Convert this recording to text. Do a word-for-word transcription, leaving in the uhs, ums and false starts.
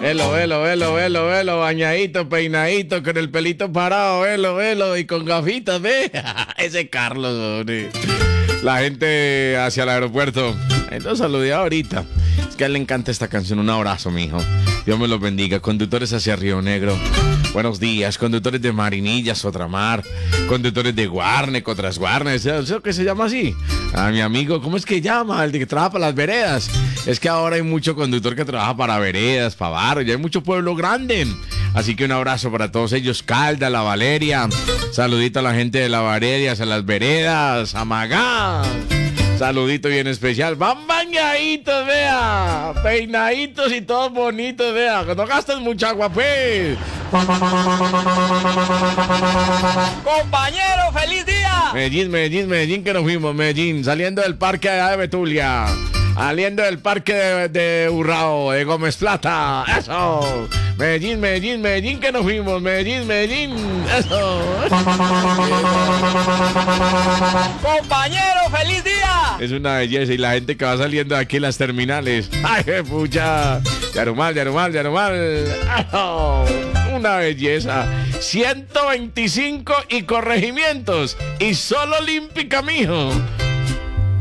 Velo, velo, velo, velo, velo, bañadito, peinadito, con el pelito parado, velo, velo, y con gafitas, ve. Ese Carlos, hombre. La gente hacia el aeropuerto. Entonces saludé ahorita. Es que a él le encanta esta canción. Un abrazo, mijo. Dios me los bendiga. Conductores hacia Río Negro. Buenos días. Conductores de Marinilla, Sotramar. Conductores de Guarne, otras Guarne. ¿Eso que se llama así? A mi amigo, ¿cómo es que llama? El de que trabaja para las veredas. Es que ahora hay mucho conductor que trabaja para veredas, para barrios. Ya hay mucho pueblo grande. Así que un abrazo para todos ellos. Calda, La Valeria. Saludito a la gente de La Valeria, a las veredas, a Magá. Saludito bien especial. Van bañaditos, vea. Peinaditos y todos bonitos, vea. Que no gastes mucha agua, pues. Compañero, feliz día. Medellín, Medellín, Medellín, que nos fuimos, Medellín. Saliendo del parque de Betulia. Saliendo del parque de, de Urrao, de Gómez Plata. Eso. Medellín, Medellín, Medellín, que nos fuimos. Medellín, Medellín. Eso. Compañero, feliz día. Es una belleza. Y la gente que va saliendo de aquí en las terminales. ¡Ay, qué pucha! Yarumal, Yarumal, Yarumal. Eso. Una belleza. ciento veinticinco y corregimientos. Y solo olímpica, mijo.